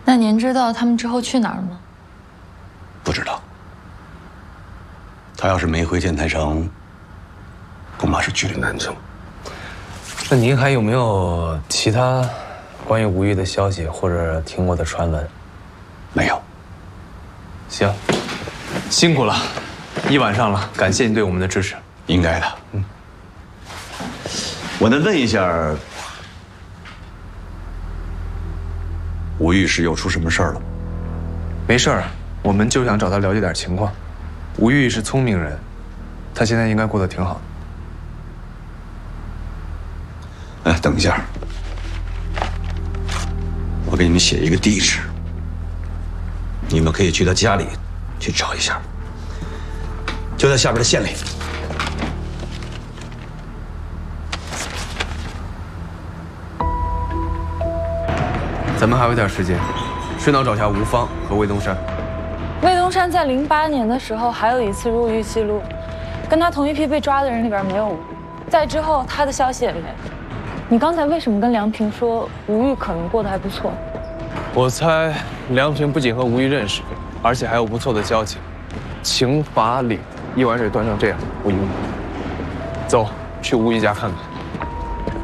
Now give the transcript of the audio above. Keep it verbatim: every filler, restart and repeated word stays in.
那您知道他们之后去哪儿吗？ 不知道。他要是没回建材城，恐怕是距离南城。 那您还有没有其他关于吴玉的消息或者听过的传闻？ 没有。 行，辛苦了，一晚上了，感谢您对我们的支持。 应该的。嗯。我能问一下，吴玉是又出什么事儿了？ 没事儿，我们就想找他了解点情况。吴玉是聪明人，他现在应该过得挺好的。哎，等一下，我给你们写一个地址，你们可以去他家里去找一下，就在下边的县里。 咱们还有点时间，顺道找下吴芳和魏东山。 魏东山在零八年的时候还有一次入狱记录，跟他同一批被抓的人里边没有吴玉，在之后他的消息也没有。你刚才为什么跟梁平说吴玉可能过得还不错？ 我猜梁平不仅和吴玉认识，而且还有不错的交情，情法理，一碗水端成这样，不应该。走，去吴玉家看看。